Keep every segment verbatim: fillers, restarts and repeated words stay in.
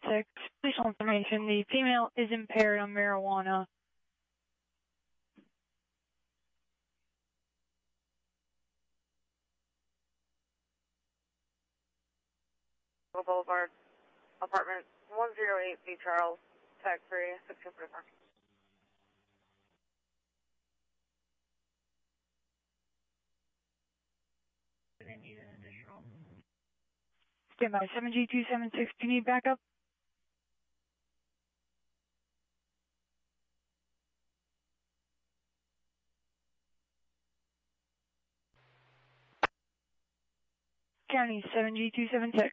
six, additional information. The female is impaired on marijuana. Boulevard, apartment one oh eight B Charles, tag three, sixteen forty-four. Stand by, seven G two seven six, do you need backup? County, seven G two seven six.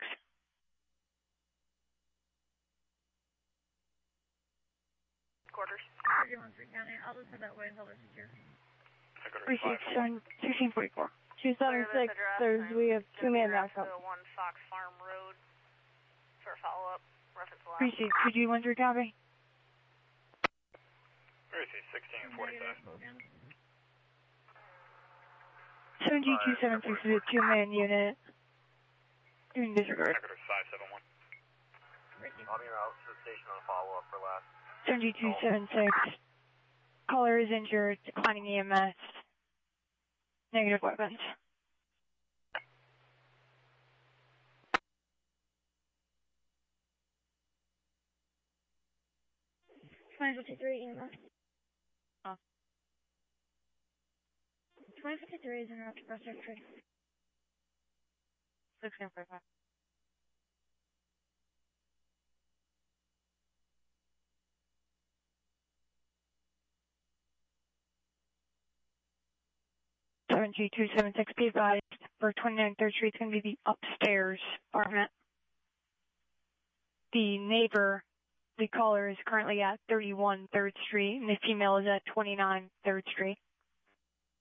Quarters. I'll just head that way until they're secure. sixteen forty-four. two seven six, there's, we have two man backup. one Fox Farm Road for follow-up. Reference last. Appreciate it. Could you one three copy? Receive sixteen forty-five. seven G two seven six is a two-man unit. Doing disregard. five seven one. I'll be out to the station on follow-up for last. seven G two seven six. Caller is injured, declining E M S. Negative weapons. twenty fifty-three E M S. Oh. twenty fifty-three is in route to Prospect Tree. sixteen forty-five. seven G two seven six, be advised, for twenty-nine third Street, it's going to be the upstairs apartment. The neighbor, the caller, is currently at thirty-one third Street, and the female is at twenty-nine third Street.